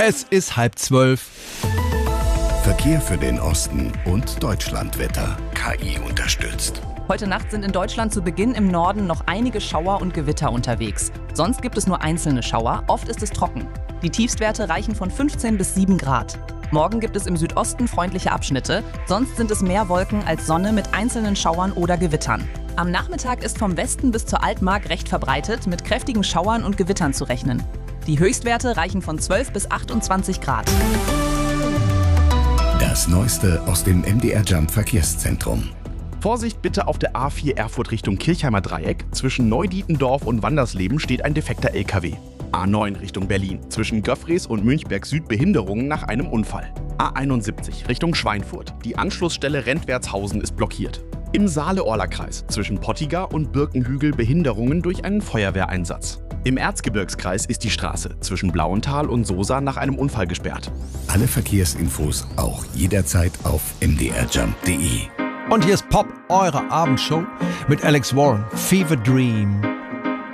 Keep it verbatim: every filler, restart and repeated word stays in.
Es ist halb zwölf. Verkehr für den Osten und Deutschlandwetter. K I unterstützt. Heute Nacht sind in Deutschland zu Beginn im Norden noch einige Schauer und Gewitter unterwegs. Sonst gibt es nur einzelne Schauer, oft ist es trocken. Die Tiefstwerte reichen von fünfzehn bis sieben Grad. Morgen gibt es im Südosten freundliche Abschnitte, sonst sind es mehr Wolken als Sonne mit einzelnen Schauern oder Gewittern. Am Nachmittag ist vom Westen bis zur Altmark recht verbreitet mit kräftigen Schauern und Gewittern zu rechnen. Die Höchstwerte reichen von zwölf bis achtundzwanzig Grad. Das Neueste aus dem M D R Jump Verkehrszentrum. Vorsicht bitte auf der A vier Erfurt Richtung Kirchheimer Dreieck. Zwischen Neudietendorf und Wandersleben steht ein defekter L K W. A neun Richtung Berlin. Zwischen Göffries und Münchberg Süd Behinderungen nach einem Unfall. A einundsiebzig Richtung Schweinfurt. Die Anschlussstelle Rentwertshausen ist blockiert. Im Saale-Orla-Kreis zwischen Pottiger und Birkenhügel Behinderungen durch einen Feuerwehreinsatz. Im Erzgebirgskreis ist die Straße zwischen Blauenthal und Sosa nach einem Unfall gesperrt. Alle Verkehrsinfos auch jederzeit auf m d r jump punkt d e. Und hier ist Pop, eure Abendshow mit Alex Warren, Fever Dream.